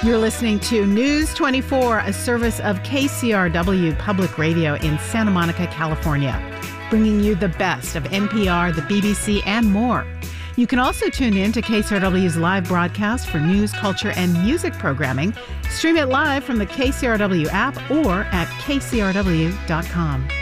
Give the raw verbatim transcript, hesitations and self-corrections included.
You're listening to News twenty-four, a service of K C R W Public Radio in Santa Monica, California, bringing you the best of N P R, the B B C, and more. You can also tune in to K C R W's live broadcast for news, culture, and music programming. Stream it live from the K C R W app or at K C R W dot com.